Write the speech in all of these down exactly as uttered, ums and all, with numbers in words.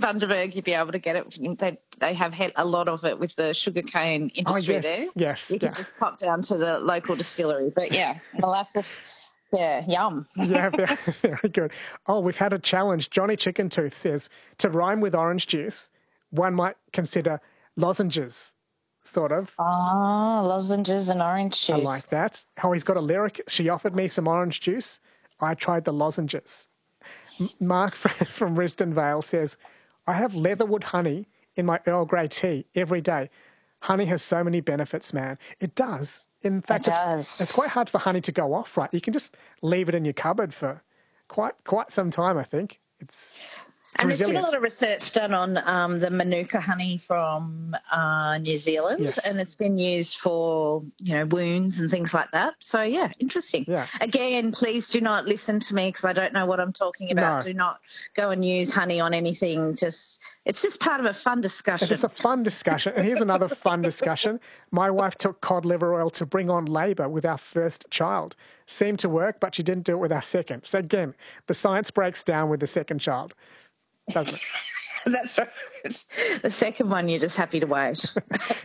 Bundaberg, you'd be able to get it. They they have had a lot of it with the sugarcane industry oh, yes, there. Yes, You yeah. can just pop down to the local distillery. But, yeah, molasses, yeah, yum. Yeah, very, very good. Oh, we've had a challenge. Johnny Chicken Tooth says, to rhyme with orange juice, one might consider lozenges, sort of. Oh, lozenges and orange juice. I like that. Oh, he's got a lyric. She offered me some orange juice. I tried the lozenges. M- Mark from Risdon Vale says, I have leatherwood honey in my Earl Grey tea every day. Honey has so many benefits, man. It does. In fact, It it's, does. it's quite hard for honey to go off, right? You can just leave it in your cupboard for quite quite some time, I think. It's, it's and resilient. there's been a lot of research done on um, the Manuka honey from uh, New Zealand, Yes. and it's been used for, you know, wounds and things like that. So, yeah, interesting. Yeah. Again, please do not listen to me because I don't know what I'm talking about. No. Do not go and use honey on anything. Just It's just part of a fun discussion. It's a fun discussion. And here's another fun discussion. My wife took cod liver oil to bring on labour with our first child. Seemed to work, but she didn't do it with our second. So again, the science breaks down with the second child, doesn't it? That's right. The second one, you're just happy to wait.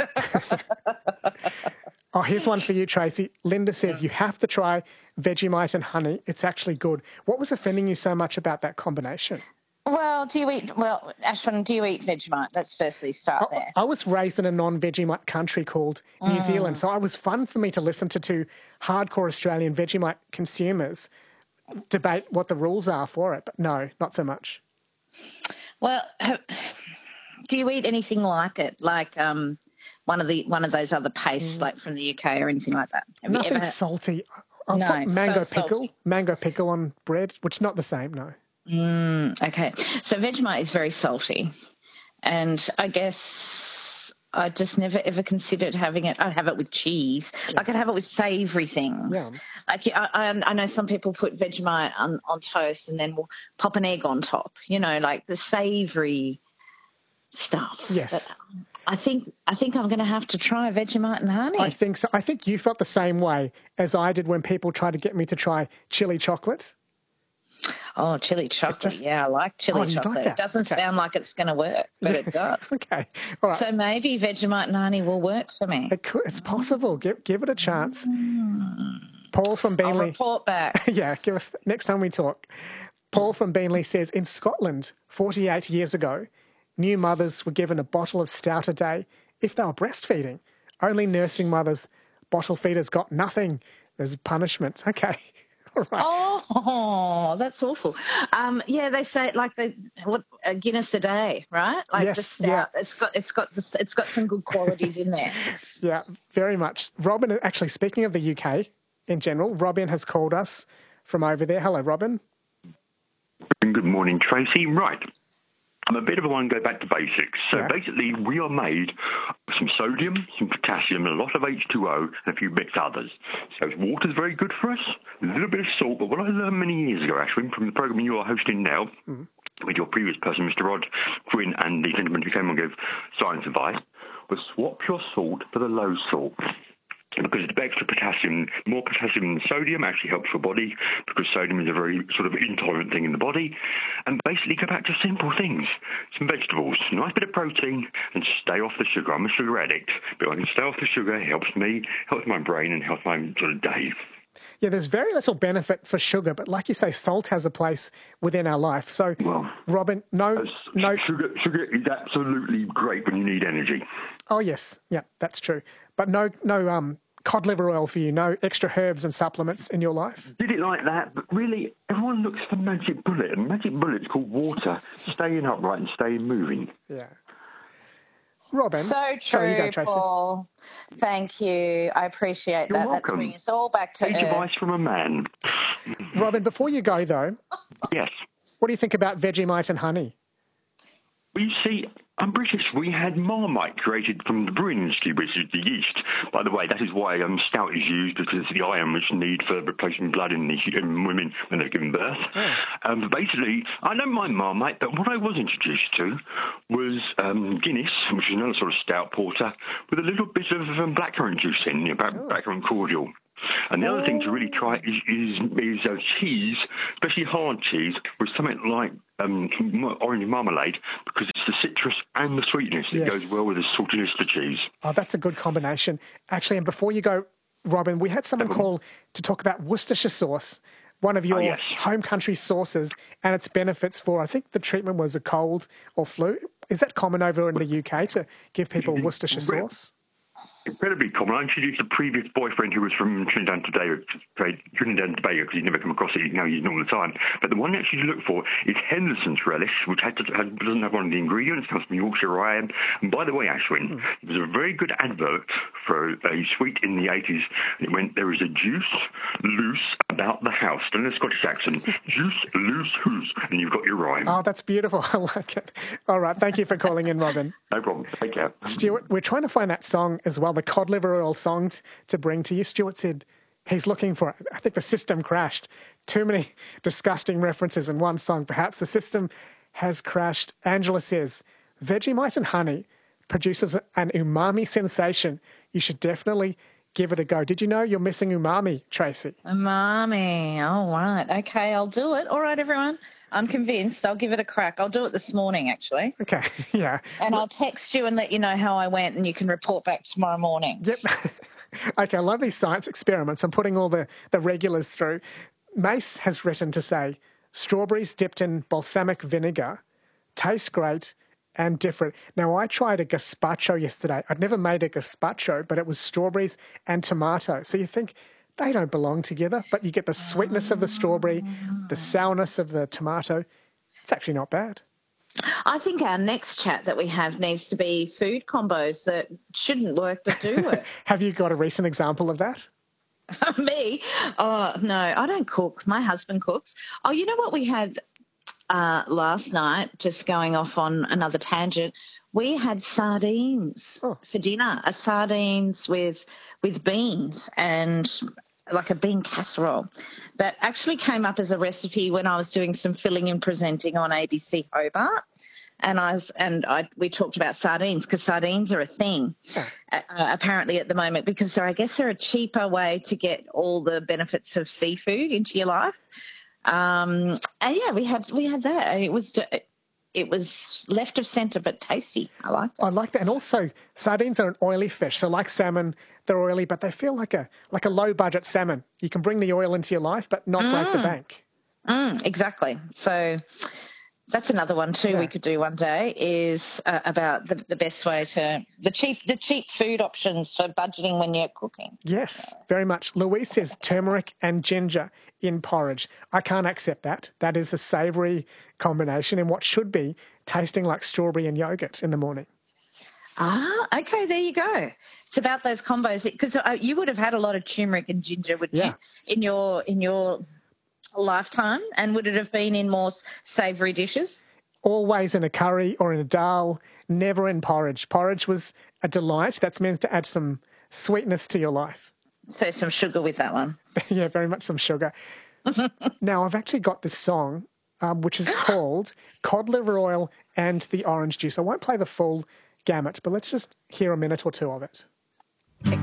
Oh, here's one for you, Tracy. Linda says, you have to try Vegemite and honey. It's actually good. What was offending you so much about that combination? Well, do you eat, well, Ashwin, do you eat Vegemite? Let's firstly start there. I, I was raised in a non-Vegemite country called New Mm. Zealand, so it was fun for me to listen to two hardcore Australian Vegemite consumers debate what the rules are for it, but no, not so much. Well, have, do you eat anything like it, like um, one of the one of those other pastes, mm. like from the U K or anything like that? Have Nothing you ever had... salty. I'll no, put mango so pickle, salty. mango pickle on bread, which is not the same, no. Mm, okay, so Vegemite is very salty, and I guess I just never ever considered having it. I'd have it with cheese, yeah. like I'd have it with savoury things. Yeah. Like I, I know some people put Vegemite on, on toast and then will pop an egg on top. You know, like the savoury stuff. Yes. But I think I think I'm going to have to try Vegemite and honey. I think so. I think you felt the same way as I did when people tried to get me to try chili chocolate. Oh, chili chocolate. Just, yeah, I like chili oh, chocolate. Like it doesn't okay. sound like it's going to work, but it does. Okay. All right. So maybe Vegemite and honey will work for me. It could, it's possible. Give, give it a chance. Mm. Paul from Beanley. I'll report back. Yeah, give us next time we talk. Paul from Beanley says, in Scotland, forty-eight years ago, new mothers were given a bottle of stout a day if they were breastfeeding. Only nursing mothers, bottle feeders got nothing. There's punishment. Okay. All right. Oh, that's awful. Um, yeah, they say like they what a Guinness a day, right? Like yes, the stout. Yeah. It's got it's got the, it's got some good qualities in there. Yeah, very much. Robin, actually, speaking of the U K in general, Robin has called us from over there. Hello, Robin. Good morning, Tracy. Right. I'm a bit of a one go back to basics. So yeah. basically, we are made of some sodium, some potassium, a lot of H two O, and a few bits others. So water's very good for us, a little bit of salt. But what I learned many years ago, Ashwin, from the program you are hosting now, mm. with your previous person, Mister Rod Quinn, and the gentleman who came on and gave science advice, was swap your salt for the low salt. Because the extra potassium, more potassium than sodium actually helps your body, because sodium is a very sort of intolerant thing in the body. And basically go back to simple things. Some vegetables, a nice bit of protein, and stay off the sugar. I'm a sugar addict, but I can stay off the sugar. It helps me, helps my brain, and helps my sort of day. Yeah, there's very little benefit for sugar, but like you say, salt has a place within our life. So, well, Robin, no... Uh, no sugar, sugar is absolutely great when you need energy. Oh, yes. Yeah, that's true. But no no um, cod liver oil for you, no extra herbs and supplements in your life? Did it like that, but really, everyone looks for magic bullet, and magic bullet's called water, staying upright and staying moving. Yeah. Robin. So true, Sorry, you go, Tracy. Paul. Thank you. I appreciate You're that. welcome. That's bringing us all back to Sage earth. advice from a man. Robin, before you go, though. Yes. What do you think about Vegemite and honey? Well, you see, I'm British. We had Marmite created from the brewing industry, which is the yeast. By the way, that is why um, stout is used, because it's the iron which you need for replacing blood in, the, in women when they're giving birth. Oh. Um, but basically, I don't mind Marmite, but what I was introduced to was um, Guinness, which is another sort of stout porter, with a little bit of um, blackcurrant juice in, you know, black, oh. blackcurrant cordial. And the other thing to really try is, is, is uh, cheese, especially hard cheese, with something like um, orange marmalade because it's the citrus and the sweetness that Yes. goes well with the saltiness of the cheese. Oh, that's a good combination. Actually, and before you go, Robin, we had someone call to talk about Worcestershire sauce, one of your Oh, yes. home country sauces, and its benefits for, I think the treatment was a cold or flu. Is that common over in the U K to give people Worcestershire sauce? Incredibly common. I introduced a previous boyfriend who was from Trinidad and Tobago, Trinidad and Tobago, because he'd never come across it. Now he's all the time. But the one actually to look for is Henderson's relish, which had to, had, doesn't have one of the ingredients. It comes from Yorkshire rye. And by the way, Ashwin, mm. there was a very good advert for a sweet in the eighties. It went, there is a juice loose about the house. Don't know the Scottish accent. Juice loose hoose. And you've got your rhyme. Oh, that's beautiful. I like it. All right. Thank you for calling in, Robin. No problem. Take care. Stuart, we're trying to find that song as well, the cod liver oil song t- to bring to you. Stuart said he's looking for it. I think the system crashed. Too many disgusting references in one song. Perhaps the system has crashed. Angela says, Vegemite and honey produces an umami sensation. You should definitely give it a go. Did you know you're missing umami, Tracy? Umami. All right. Okay, I'll do it. All right, everyone. I'm convinced. I'll give it a crack. I'll do it this morning, actually. Okay, yeah. And I'll text you and let you know how I went, and you can report back tomorrow morning. Yep. Okay, I love these science experiments. I'm putting all the, the regulars through. Mace has written to say, strawberries dipped in balsamic vinegar taste great and different. Now, I tried a gazpacho yesterday. I'd never made a gazpacho, but it was strawberries and tomato. So you think they don't belong together, but you get the sweetness of the strawberry, the sourness of the tomato. It's actually not bad. I think our next chat that we have needs to be food combos that shouldn't work but do work. Have you got a recent example of that? Me? Oh, no, I don't cook. My husband cooks. Oh, you know what we had uh, last night, just going off on another tangent? We had sardines oh. for dinner, a sardines with with beans and like a bean casserole that actually came up as a recipe when I was doing some filling and presenting on A B C Hobart. And I was, and I we talked about sardines because sardines are a thing yeah. uh, apparently at the moment because they're, I guess they're a cheaper way to get all the benefits of seafood into your life. Um, and yeah, we had we had that. It was it was left of centre but tasty. I like that. I like that, and also sardines are an oily fish. So like salmon, they're oily, but they feel like a like a low budget salmon. You can bring the oil into your life, but not mm. break the bank. Mm, exactly. So. That's another one too. Yeah. We could do one day is uh, about the, the best way to the cheap the cheap food options for budgeting when you're cooking. Yes, very much. Louise says turmeric and ginger in porridge. I can't accept that. That is a savoury combination in what should be tasting like strawberry and yogurt in the morning. Ah, okay. There you go. It's about those combos because uh, you would have had a lot of turmeric and ginger, would yeah. you, in your in your lifetime, and would it have been in more savoury dishes? Always in a curry or in a dal, never in porridge. Porridge was a delight. That's meant to add some sweetness to your life. So some sugar with that one. Yeah, very much some sugar. Now, I've actually got this song, um, which is called Cod Liver Oil and the Orange Juice. I won't play the full gamut, but let's just hear a minute or two of it.